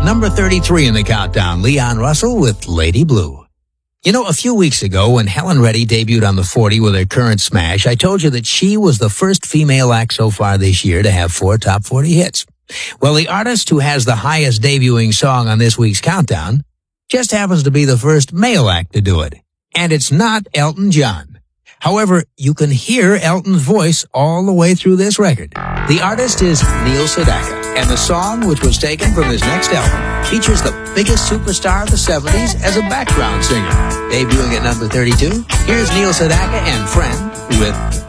number 33 in the countdown, Leon Russell with Lady Blue. You know, a few weeks ago when Helen Reddy debuted on the 40 with her current smash, I told you that she was the first female act so far this year to have 4 top 40 hits. Well, the artist who has the highest debuting song on this week's countdown just happens to be the first male act to do it. And it's not Elton John. However, you can hear Elton's voice all the way through this record. The artist is Neil Sedaka, and the song, which was taken from his next album, features the biggest superstar of the 70s as a background singer. Debuting at number 32, here's Neil Sedaka and Friend with